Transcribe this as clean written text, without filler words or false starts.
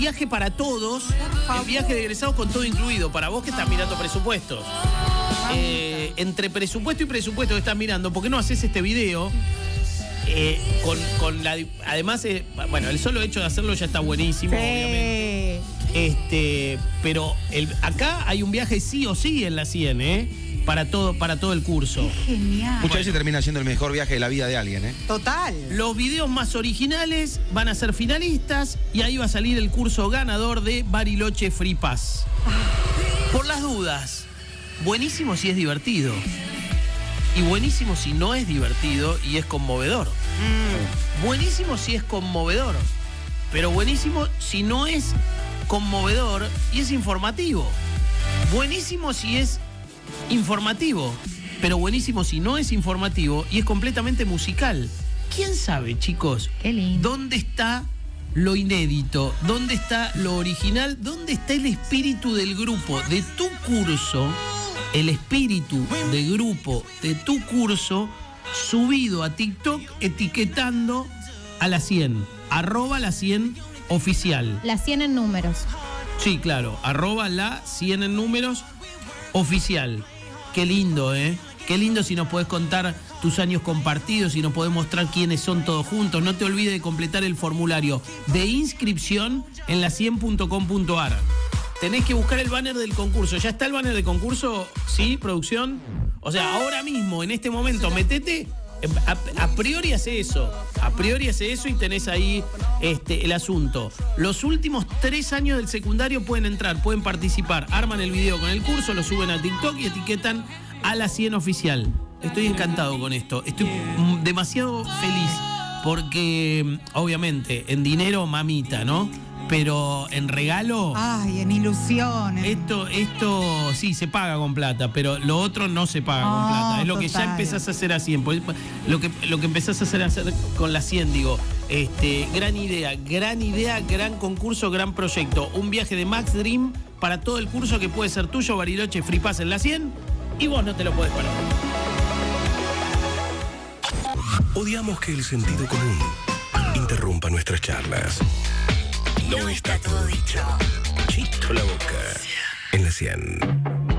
viaje para todos, el viaje de egresados con todo incluido, para vos que estás mirando presupuestos. Entre presupuesto y presupuesto que estás mirando, ¿por qué no haces este video? Además, bueno, el solo hecho de hacerlo ya está buenísimo, obviamente. Pero acá hay un viaje sí o sí en la 100, para todo el curso. Qué genial. Muchas veces termina siendo el mejor viaje de la vida de alguien, Total. Los videos más originales van a ser finalistas y ahí va a salir el curso ganador de Bariloche Free Pass. Por las dudas, buenísimo si es divertido. Y buenísimo si no es divertido y es conmovedor. Buenísimo si es conmovedor. Pero buenísimo si no es conmovedor y es informativo. Buenísimo si es informativo, pero buenísimo si no es informativo y es completamente musical. ¿Quién sabe, chicos? Qué lindo. ¿Dónde está lo inédito? ¿Dónde está lo original? ¿Dónde está el espíritu del grupo de tu curso? El espíritu de grupo de tu curso subido a TikTok etiquetando a la 100, @la100 oficial. La 100 en números. Sí, claro, @la 100 en números oficial. Qué lindo, Qué lindo si nos podés contar tus años compartidos y nos podés mostrar quiénes son todos juntos. No te olvides de completar el formulario de inscripción en la100.com.ar. Tenés que buscar el banner del concurso. ¿Ya está el banner del concurso? ¿Sí, producción? O sea, ahora mismo, en este momento, metete. A priori hace eso. A priori hace eso y tenés ahí el asunto. Los últimos 3 años del secundario pueden entrar, pueden participar. Arman el video con el curso, lo suben a TikTok y etiquetan a la 100 oficial. Estoy encantado con esto. Estoy demasiado feliz porque, obviamente, en dinero, mamita, ¿no? Pero en regalo... Ay, en ilusiones. Esto sí se paga con plata, pero lo otro no se paga con plata. Es lo que ya empezás a hacer a 100. Lo que empezás a hacer con la 100, digo. Gran idea, gran concurso, gran proyecto. Un viaje de Max Dream para todo el curso que puede ser tuyo, Bariloche Free Pass en la 100, y vos no te lo podés parar. Odiamos que el sentido común interrumpa nuestras charlas. No está todo dicho. Chito la boca. En la 100.